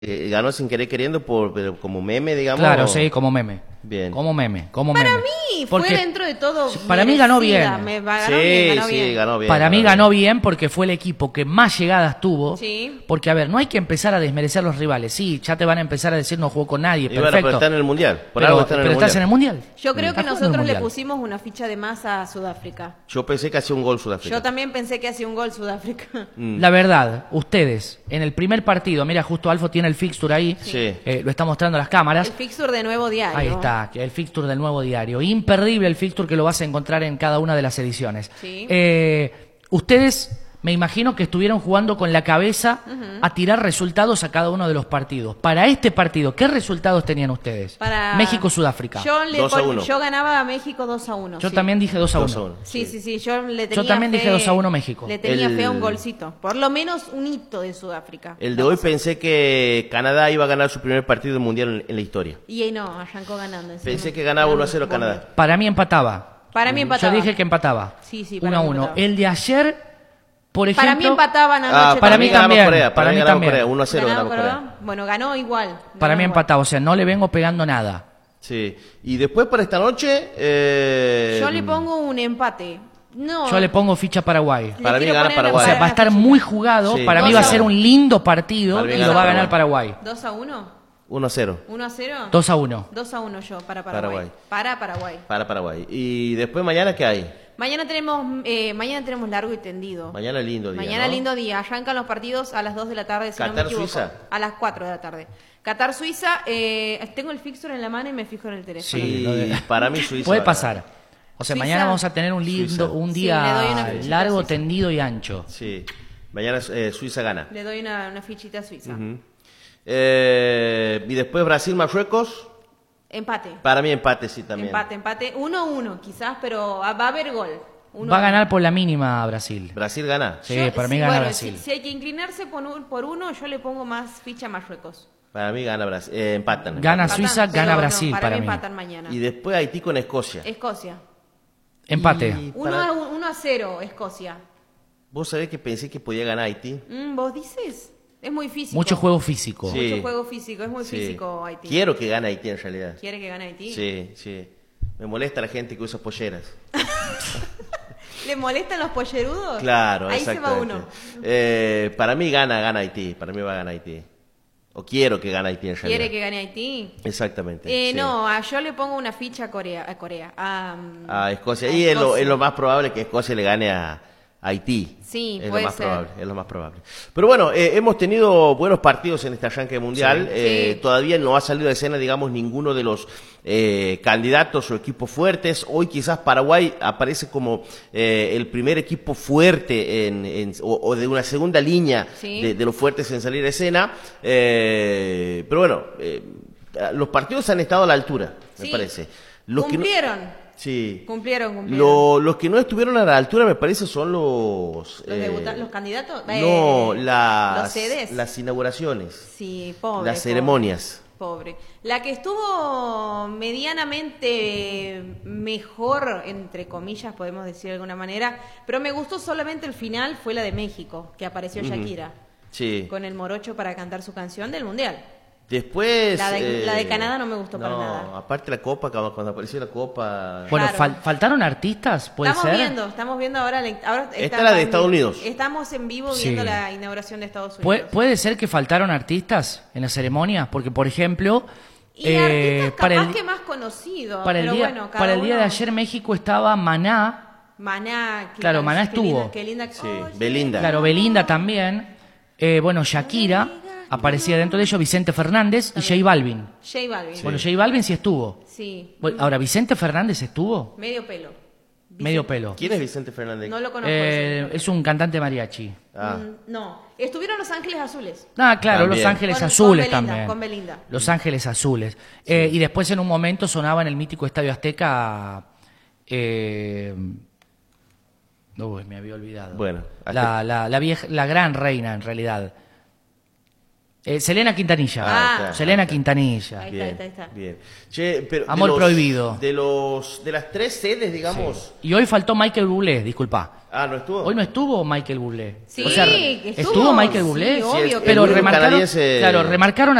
Ganó sin querer queriendo pero como meme, digamos. Claro, sí, como meme. Bien. Como meme, como Para meme. mí Porque fue dentro de todo. para mí ganó merecida. bien. Ganó Sí, bien, ganó sí, bien. ganó bien. Para mí bien. ganó bien porque fue el equipo que más llegadas tuvo. Sí. Porque, a ver, no hay que empezar a desmerecer los rivales. Sí, ya te van a empezar a decir no jugó con nadie, Y bueno, perfecto. pero está en el Mundial. Por Pero- algo está en el pero Mundial. estás en el Mundial. Yo creo que Estás jugando el nosotros le Mundial. pusimos una ficha de más a Sudáfrica. Yo pensé que hacía un gol Sudáfrica. Yo también pensé que hacía un gol Sudáfrica. La verdad, ustedes, en el primer partido, mira, justo Alfo tiene el fixture ahí, Sí. lo está mostrando a las cámaras. El fixture de Nuevo Diario. Ahí está, que el fixture del Nuevo Diario. Imperdible el fixture que lo vas a encontrar en cada una de las ediciones. Sí. Ustedes, me imagino que estuvieron jugando con la cabeza a tirar resultados a cada uno de los partidos. Para este partido, ¿qué resultados tenían ustedes? Para México-Sudáfrica. Yo, 2-1. yo ganaba a México 2-1. Yo sí. también dije 2-1. 2-1. Sí. Yo le tenía también dije fe- 2-1 México. Le tenía El- fe a un golcito. Por lo menos un hito de Sudáfrica. El de hoy pensé que Canadá iba a ganar su primer partido del Mundial en la historia. Y ahí no, arrancó ganando. encima. Pensé que ganaba 1-0 Canadá. Para mí empataba. Para mí empataba. Yo dije que empataba. Sí, para mí 1-1. empataba. El de ayer, por ejemplo... Para mí empataban anoche. para mí ganaba también, Corea, para mí ganaba también. Corea, 1-0 Ganaba ganaba Corea. Corea. Bueno, ganó igual. Para ganó mí igual. empataba, o sea, no le vengo pegando nada. Sí. Y después para esta noche... Yo le pongo un empate. No. Yo le pongo ficha Paraguay. le Para mí quiero gana poner una- Paraguay. O sea, va a estar muy jugado. Sí. Para mí va a 2-1. ser un lindo partido Para mí y gana lo va a ganar Paraguay. Paraguay. 2-1. 1-0 1-0. 2-1. 2-1 yo para Paraguay. Paraguay. Para Paraguay. para Paraguay. Y después mañana, ¿qué hay? Mañana tenemos largo y tendido. Mañana lindo día, Mañana ¿no? lindo día. Arrancan los partidos a las 2 de la tarde, si no me Qatar, equivoco. Suiza. A las 4 de la tarde. Qatar, Suiza. Tengo el fixture en la mano y me fijo en el teléfono. Sí, lo de- para mí Suiza. Puede va a pasar. ganar. O sea, Suiza. mañana vamos a tener un Suiza. un Sí, día le doy una fichita a largo, Suiza. tendido y ancho. Sí. Mañana Suiza gana. Le doy una fichita a Suiza. Y después Brasil-Marruecos. Empate. Para mí empate, sí, también. Empate. 1-1 quizás, pero va a haber gol. 1-1. Va a ganar por la mínima Brasil. Brasil gana. Sí, Yo- para mí gana bueno, Brasil. Si hay que inclinarse por uno, yo le pongo más ficha a Marruecos. Para mí gana Brasil. Empatan. Gana empatan. Suiza, Empatan, gana pero Brasil para mí. empatan mañana. Y después Haití con Escocia. Escocia. Empate. Y 1-0 Escocia. Vos sabés que pensé que podía ganar Haití. ¿Vos dices? Es muy físico. Mucho juego físico. Sí. Mucho juego físico. Es muy Sí. físico Haití. Quiero que gane Haití en realidad. ¿Quiere que gane Haití? Sí, sí. Me molesta la gente que usa polleras. ¿Le molestan los pollerudos? Claro, Ahí se va exactamente. uno. Para mí gana Haití. Para mí va a ganar Haití. O quiero que gane Haití en realidad. ¿Quiere que gane Haití? Exactamente. sí. No, yo le pongo una ficha a Corea. A Escocia. a Y Escocia. es lo más probable que Escocia le gane a Haití. Sí, es puede lo más ser. probable, es lo más probable. Pero bueno, hemos tenido buenos partidos en este arranque mundial. Sí. Todavía no ha salido de escena, digamos, ninguno de los candidatos o equipos fuertes. Hoy quizás Paraguay aparece como el primer equipo fuerte o de una segunda línea Sí. de los fuertes en salir de escena. Pero bueno, los partidos han estado a la altura, me Sí. parece. Los que no- Cumplieron. Sí. Cumplieron. Los que no estuvieron a la altura, me parece, son los... ¿Los candidatos? No, los sedes. las inauguraciones, Sí, pobre. las ceremonias. Pobre. La que estuvo medianamente mejor, entre comillas, podemos decir de alguna manera, pero me gustó solamente el final, fue la de México, que apareció Shakira, Sí. con el morocho para cantar su canción del Mundial. Después... La de Canadá no me gustó para nada. Aparte la copa, cuando apareció la copa... Bueno, Claro. ¿faltaron artistas? ¿Puede Estamos ser? viendo ahora. Ahora Esta es la de Estados Unidos. Estamos en vivo Sí. viendo la inauguración de Estados Unidos. ¿Puede ser que faltaron artistas en la ceremonia? Porque, por ejemplo, Y artistas para capaz el, que más conocidos. para el pero día, bueno, cada para el día de uno- ayer México estaba Maná, Maná. Claro, Maná qué linda- estuvo. Qué linda. Sí, Oye, Belinda. claro, Belinda también, bueno, Shakira, aparecía dentro de ellos Vicente Fernández y J Balvin. J Balvin. Bueno, J Balvin sí estuvo. Sí. Bueno, ahora, ¿Vicente Fernández estuvo? Medio pelo. Medio pelo. ¿Quién es Vicente Fernández? No lo conozco. ese. Es un cantante mariachi. Ah. No. Estuvieron Los Ángeles Azules. Ah, claro, También. Los Ángeles Con Azules Belinda, también. con Belinda. Los Ángeles Azules. Y después en un momento sonaba en el mítico Estadio Azteca. Me había olvidado. Bueno, la gran reina en realidad. Selena Quintanilla. Ah, Selena está. Quintanilla. Ahí Bien, está. bien. Che, pero Amor prohibido. De las 3 sedes, digamos. Y hoy faltó Michael Bublé, disculpa. Ah, ¿no estuvo? Hoy no estuvo Michael Bublé. Sí, o sea, estuvo. ¿estuvo Michael Bublé? Sí, obvio Sí, que el pero único remarcaron, canadiense- claro, remarcaron